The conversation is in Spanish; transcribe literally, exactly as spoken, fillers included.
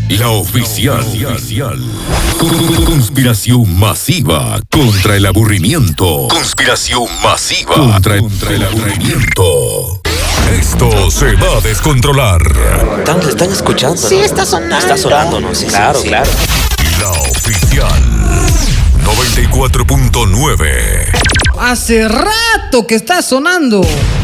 La oficial. Conspiración masiva contra el aburrimiento. Conspiración masiva contra, contra el aburrimiento. Esto se va a descontrolar. Están, están escuchando, ¿no? Sí, está sonando. Está sonando, ¿no? Sí, claro, sí, sí. Claro. La oficial noventa y cuatro punto nueve. Hace rato que está sonando.